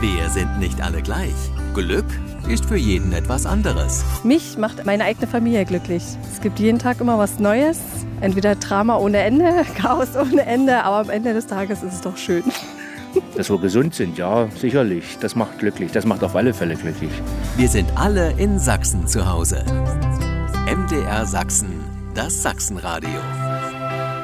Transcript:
Wir sind nicht alle gleich. Glück ist für jeden etwas anderes. Mich macht meine eigene Familie glücklich. Es gibt jeden Tag immer was Neues. Entweder Drama ohne Ende, Chaos ohne Ende, aber am Ende des Tages ist es doch schön. Dass wir gesund sind, ja, sicherlich. Das macht glücklich. Das macht auf alle Fälle glücklich. Wir sind alle in Sachsen zu Hause. MDR Sachsen, das Sachsenradio.